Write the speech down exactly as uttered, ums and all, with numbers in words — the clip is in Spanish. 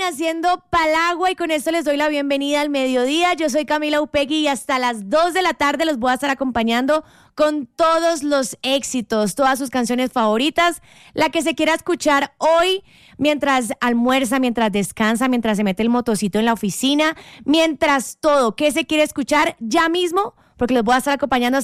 haciendo Palagua y con esto les doy la bienvenida al mediodía. Yo soy Camila Upegui y hasta las dos de la tarde los voy a estar acompañando con todos los éxitos, todas sus canciones favoritas, la que se quiera escuchar hoy mientras almuerza, mientras descansa, mientras se mete el motocito en la oficina, mientras todo, ¿qué se quiere escuchar ya mismo? Porque los voy a estar acompañando hasta